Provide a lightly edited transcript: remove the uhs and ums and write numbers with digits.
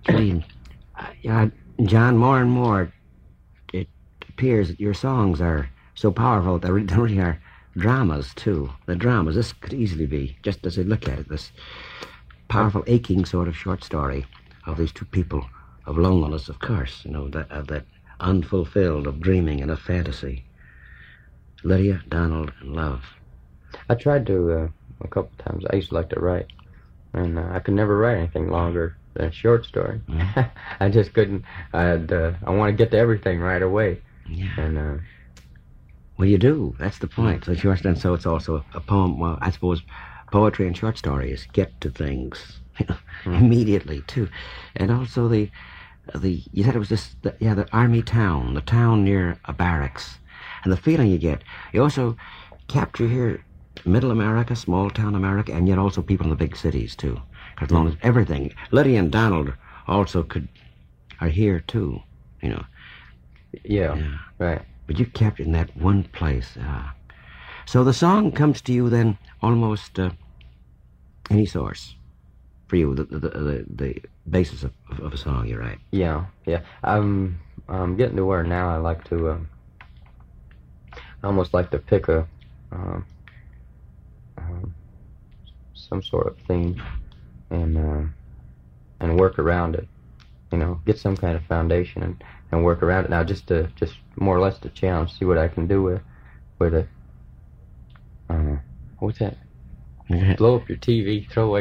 Gee, John, more and more it appears that your songs are so powerful that they really are dramas, too. The dramas, this could easily be, just as I look at it, this powerful, aching sort of short story of these two people, of loneliness, of course, of that unfulfilled, of dreaming and of fantasy. Lydia, Donald, and love. I tried to a couple times. I used to like to write, and I could never write anything longer than a short story. I just couldn't. I want to get to everything right away. Yeah. And well, you do. That's the point. So short, and so it's also a poem. Well, I suppose poetry and short story is get to things immediately too, and also the you said it was the army town, the town near a barracks, and the feeling you get. You also capture here middle America, small town America, and yet also people in the big cities too. As long as everything, Lydia and Donald also are here too. Yeah, right. But you captured in that one place. So the song comes to you then almost any source for you, the basis of a song. You're right. Yeah. I'm getting to where now I like to. I almost like to pick some sort of theme and work around it. Get some kind of foundation and work around it. Now, just more or less to challenge, see what I can do with it. What's that? Blow up your TV, throw away